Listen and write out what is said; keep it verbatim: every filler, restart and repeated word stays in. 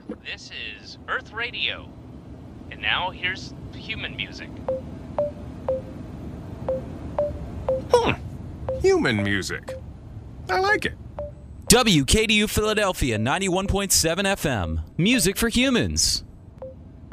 This is Earth Radio. And now here's human music. Hmm. Human music. I like it. W K D U Philadelphia, ninety-one point seven F M. Music for humans.